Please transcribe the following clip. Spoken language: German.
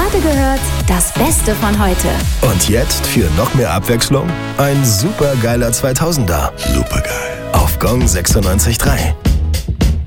Gerade gehört, das Beste von heute. Und jetzt für noch mehr Abwechslung ein supergeiler 2000er. Supergeil. Auf Gong 96.3.